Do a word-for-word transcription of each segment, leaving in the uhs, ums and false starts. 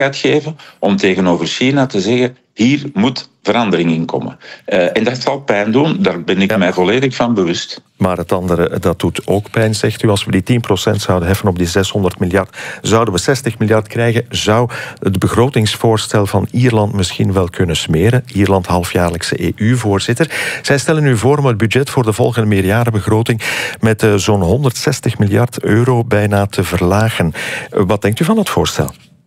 gaat geven om tegenover China te zeggen, hier moet verandering in komen. Uh, en dat zal pijn doen, daar ben ik ja. mij volledig van bewust. Maar het andere, dat doet ook pijn, zegt u. Als we die tien procent zouden heffen op die zeshonderd miljard, zouden we zestig miljard krijgen. Zou het begrotingsvoorstel van Ierland misschien wel kunnen smeren? Ierland, halfjaarlijkse E U-voorzitter. Zij stellen nu voor om het budget voor de volgende meerjarenbegroting met uh, zo'n honderdzestig miljard euro bijna te verlagen. Uh, wat denkt u van het voorstel?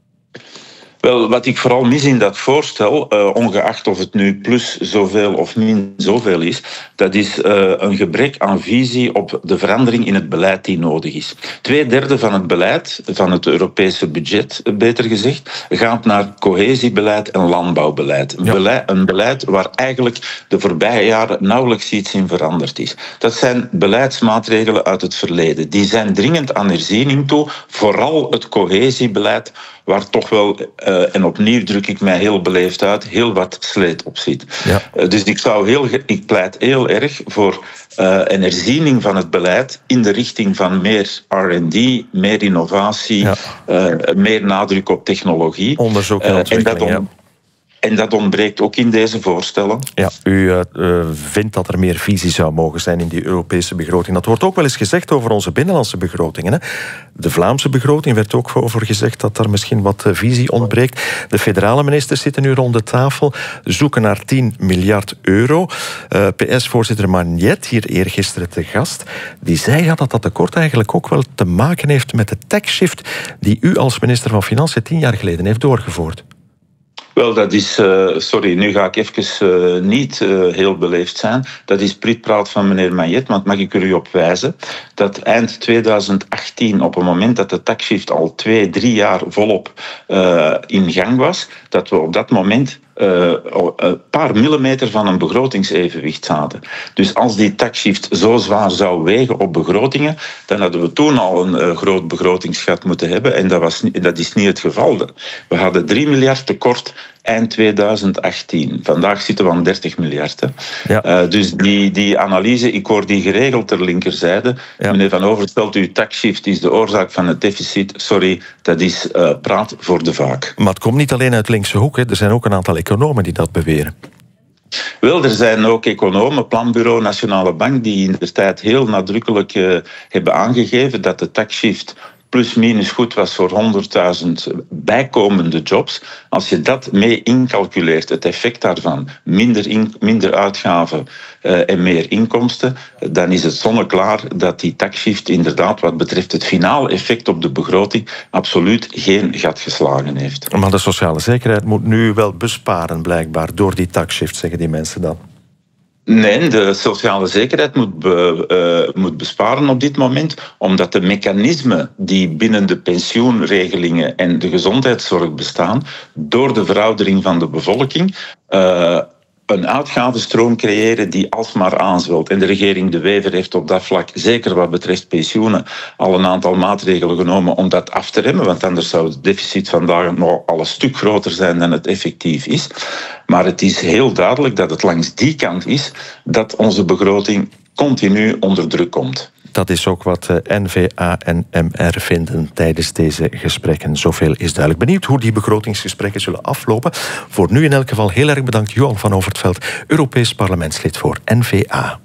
Wel, wat ik vooral mis in dat voorstel, uh, ongeacht of het nu plus zoveel of min zoveel is, dat is uh, een gebrek aan visie op de verandering in het beleid die nodig is. Twee derde van het beleid, van het Europese budget, beter gezegd, gaat naar cohesiebeleid en landbouwbeleid. Ja. Beleid, een beleid waar eigenlijk de voorbije jaren nauwelijks iets in veranderd is. Dat zijn beleidsmaatregelen uit het verleden. Die zijn dringend aan herziening toe, vooral het cohesiebeleid, waar toch wel, uh, en opnieuw druk ik mij heel beleefd uit, heel wat sleet op zit. Ja. Uh, dus ik, zou heel, ik pleit heel erg voor uh, een herziening van het beleid in de richting van meer R en D, meer innovatie, ja. uh, meer nadruk op technologie. Onderzoek en ontwikkeling, uh, en dat om, ja. En dat ontbreekt ook in deze voorstellen. Ja, u uh, vindt dat er meer visie zou mogen zijn in die Europese begroting. Dat wordt ook wel eens gezegd over onze binnenlandse begrotingen. Hè? De Vlaamse begroting werd ook over gezegd dat er misschien wat visie ontbreekt. De federale ministers zitten nu rond de tafel, zoeken naar tien miljard euro. Uh, P S-voorzitter Magnet, hier eergisteren te gast, die zei ja, dat dat tekort eigenlijk ook wel te maken heeft met de tax-shift die u als minister van Financiën tien jaar geleden heeft doorgevoerd. Wel, dat is... Uh, sorry, nu ga ik even uh, niet uh, heel beleefd zijn. Dat is prietpraat van meneer Magnet, want mag ik er u op wijzen dat eind tweeduizend achttien, op het moment dat de taxshift al twee, drie jaar volop uh, in gang was, dat we op dat moment Uh, een paar millimeter van een begrotingsevenwicht zaten. Dus als die taxshift zo zwaar zou wegen op begrotingen, dan hadden we toen al een uh, groot begrotingsgat moeten hebben. En dat, was, dat is niet het geval. We hadden drie miljard tekort eind tweeduizend achttien. Vandaag zitten we aan dertig miljard. Hè. Ja. Uh, dus die, die analyse, ik hoor die geregeld ter linkerzijde. Ja. Meneer Van Overveld, uw taxshift is de oorzaak van het deficit. Sorry, dat is uh, praat voor de vaak. Maar het komt niet alleen uit linkse hoek. Hè. Er zijn ook een aantal economen die dat beweren. Wel, er zijn ook economen, Planbureau, Nationale Bank, die in de tijd heel nadrukkelijk uh, hebben aangegeven dat de taxshift plus minus goed was voor honderdduizend bijkomende jobs. Als je dat mee incalculeert, het effect daarvan, minder, in, minder uitgaven uh, en meer inkomsten, dan is het zonneklaar dat die taxshift inderdaad wat betreft het finale effect op de begroting absoluut geen gat geslagen heeft. Maar de sociale zekerheid moet nu wel besparen, blijkbaar, door die taxshift, zeggen die mensen dan. Nee, de sociale zekerheid moet, be, uh, moet besparen op dit moment, omdat de mechanismen die binnen de pensioenregelingen en de gezondheidszorg bestaan, door de veroudering van de bevolking, uh, een uitgavenstroom creëren die alsmaar aanzwelt. En de regering De Wever heeft op dat vlak, zeker wat betreft pensioenen, al een aantal maatregelen genomen om dat af te remmen, want anders zou het deficit vandaag nog al een stuk groter zijn dan het effectief is. Maar het is heel duidelijk dat het langs die kant is dat onze begroting continu onder druk komt. Dat is ook wat N V A en M R vinden tijdens deze gesprekken. Zoveel is duidelijk. Benieuwd hoe die begrotingsgesprekken zullen aflopen. Voor nu in elk geval heel erg bedankt, Johan van Overveld, Europees parlementslid voor N V A.